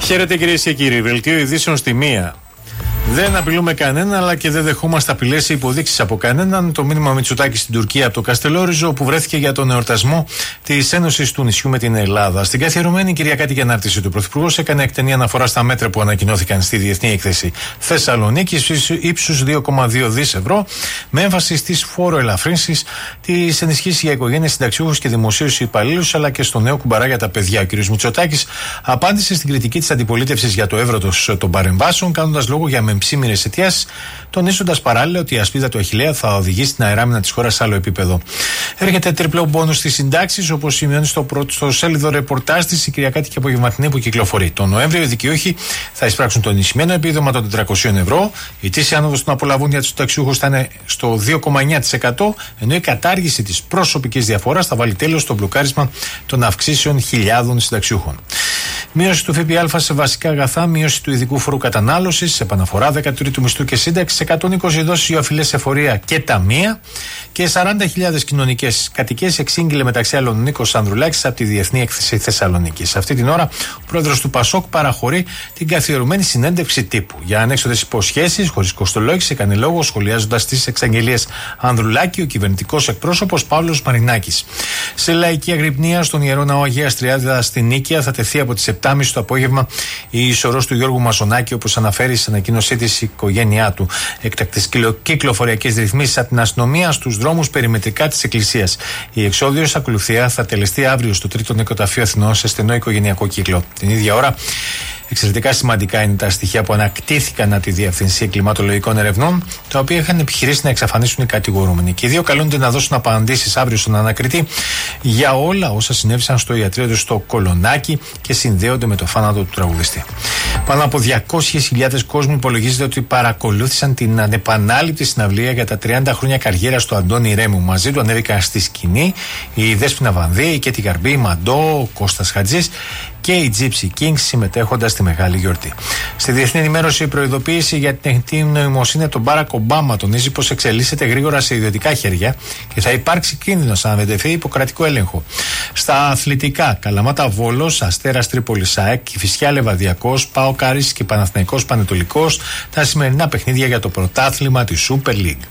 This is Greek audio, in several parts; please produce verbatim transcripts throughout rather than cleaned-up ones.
Χαίρετε κυρίες και κύριοι. Βελτίο ειδήσεων στη μία. Δεν απειλούμε κανέναν, αλλά και δεν δεχόμαστε απειλές ή υποδείξεις από κανέναν. Το μήνυμα Μητσοτάκη στην Τουρκία από το Καστελόριζο, όπου βρέθηκε για τον εορτασμό της Ένωσης του νησιού με την Ελλάδα. Στην καθιερωμένη Κυριακάτικη ανάρτηση του Πρωθυπουργού έκανε εκτενή αναφορά στα μέτρα που ανακοινώθηκαν στη Διεθνή Έκθεση Θεσσαλονίκης ύψους δύο κόμμα δύο δισεκατομμύρια ευρώ, με έμφαση στις φόροελαφρύνσεις, τις ενισχύσεις για οικογένειες, συνταξιούχους και δημοσίους υπαλλήλους, αλλά και στο νέο κουμπαρά για τα παιδιά. Ο κ. Μητσοτάκης απάντησε στην κριτική της αντιπολίτευσης για το εύρος των παρεμβάσεων, κάνοντας λόγο για μεμψίμηρες αιτιάσεις, τονίζοντας παράλληλα ότι η ασπίδα του Αχιλλέα θα οδηγήσει την αεράμινα της χώρας σε άλλο επίπεδο. Έρχεται τριπλό μπόνους στις συντάξεις, όπως σημειώνει στο πρωτοσέλιδο ρεπορτάζ της η Κυριακάτικη Απογευματινή που κυκλοφορεί. Τον Νοέμβριο οι δικαιούχοι θα εισπράξουν το ενισχυμένο επίδομα των τετρακοσίων ευρώ. Η ετήσια άνοδος των απολαβών για τους συνταξιούχους θα είναι στο δύο κόμμα εννέα τοις εκατό, ενώ η κατάργηση της προσωπικής διαφοράς θα βάλει τέλος στο μπλοκάρισμα των αυξήσεων χιλιάδων συνταξιούχων. Μείωση του ΦΠΑ σε βασικά αγαθά, μείωση του ειδικού φόρου κατανάλωσης, επαναφορά δέκατου τρίτου μισθού και σύνταξη, εκατόν είκοσι δόσεις ιοαφυλές εφορία και ταμεία και σαράντα χιλιάδες κοινωνικές κατοικίες, εξήγηλε μεταξύ άλλων ο Νίκος Ανδρουλάκης από τη Διεθνή Έκθεση Θεσσαλονίκης. Αυτή την ώρα, ο πρόεδρος του ΠΑΣΟΚ παραχωρεί την καθιερωμένη συνέντευξη τύπου. Για ανέξοδες υποσχέσεις, χωρίς κοστολόγηση, έκανε λόγο σχολιάζοντας τις εξαγγελίες Ανδρουλάκη ο κυβερνητικός εκπρόσωπος Παύλος Μαρινάκης. Σε λαϊκή αγρυπνία στον Ιερό Ναό Αγίας Τριάδας στην Νίκαια θα τεθεί από τις επτά και μισή το απόγευμα η ισορρός του Γιώργου Μαζονάκη, όπως αναφέρει στην ανακοίνωσή της η οικογένειά του. Έκτακτες κυκλοφοριακές ρυθμίσεις από την αστυνομία στους δρόμους περιμετρικά της Εκκλησίας. Η εξόδιος ακολουθία θα τελεστεί αύριο στο τρίτο νοικοταφείο Αθηνών σε στενό οικογενειακό κύκλο. Την ίδια ώρα, εξαιρετικά σημαντικά είναι τα στοιχεία που ανακτήθηκαν από τη Διευθυνσία Κλιματολογικών Ερευνών, τα οποία είχαν επιχειρήσει να εξαφανίσουν οι κατηγορούμενοι. Και οι δύο καλούνται να δώσουν απαντήσεις αύριο στον ανακριτή για όλα όσα συνέβησαν στο ιατρείο του στο Κολονάκι και συνδέονται με το θάνατο του τραγουδιστή. Πάνω από διακόσιες χιλιάδες κόσμοι υπολογίζεται ότι παρακολούθησαν την ανεπανάληπτη συναυλία για τα τριάντα χρόνια καριέρας του Αντώνη Ρέμου. Μαζί του ανέβηκαν στη σκηνή η Δέσποινα Βανδύ, η Κέτη Γαρμπή, η Μαντό, ο Κώστας Χατζής και οι Gypsy Kings, συμμετέχοντας στη μεγάλη γιορτή. Στη διεθνή ενημέρωση, η προειδοποίηση για την τεχνητή νοημοσύνη από τον Μπάρακ Ομπάμα τονίζει πως εξελίσσεται γρήγορα σε ιδιωτικά χέρια και θα υπάρξει κίνδυνος να αναβεντεθεί υποκρατικό έλεγχο. Στα αθλητικά, Καλαμάτα Βόλος, Αστέρας Τρίπολης ΑΕΚ, Κηφισιά Λεβαδιακός, ΠΑΟΚ Άρης και Παναθηναϊκός Πανετολικός, τα σημερινά παιχνίδια για το πρωτάθλημα της Super League.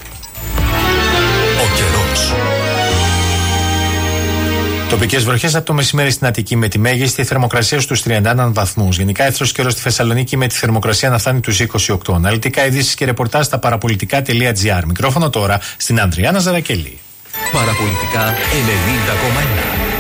Ο καιρός. Τοπικές βροχές από το μεσημέρι στην Αττική με τη μέγιστη θερμοκρασία στους τριάντα ένα βαθμούς. Γενικά εύθρος καιρός στη Θεσσαλονίκη με τη θερμοκρασία να φτάνει τους είκοσι οκτώ. Αναλυτικά ειδήσεις και ρεπορτάζ στα παραπολιτικά τελεία τζι άρ. Μικρόφωνο τώρα στην Ανδριάνα Ζαρακελή. Παραπολιτικά ενενήντα κόμμα ένα.